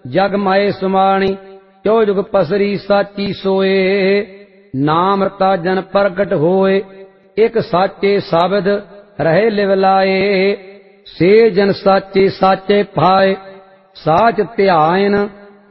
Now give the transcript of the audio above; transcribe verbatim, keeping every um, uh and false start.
जग माए सुमाणी क्यों जुग पसरी साची सोए। नाम रता जन प्रगट होए एक साचे साबद रहे लिवलाए। से जन साचे साचे पाए साच ध्यान